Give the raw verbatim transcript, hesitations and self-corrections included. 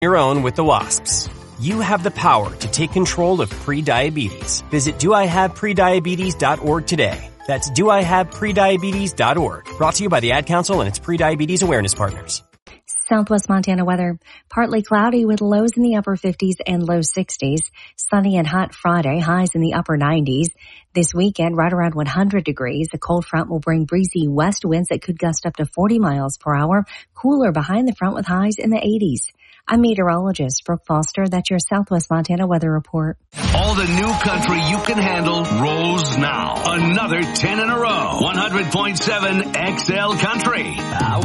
your own with the wasps. You have the power to take control of prediabetes. Visit do I have prediabetes dot org today. That's do I have prediabetes dot org. Brought to you by the Ad Council and its Prediabetes Awareness Partners. Southwest Montana weather. Partly cloudy with lows in the upper fifties and low sixties. Sunny and hot Friday, highs in the upper nineties. This weekend, right around one hundred degrees. A cold front will bring breezy west winds that could gust up to forty miles per hour. Cooler behind the front with highs in the eighties. I'm meteorologist Brooke Foster. That's your Southwest Montana weather report. All the new country you can handle rolls now. Another ten in a row. one hundred point seven X L Country.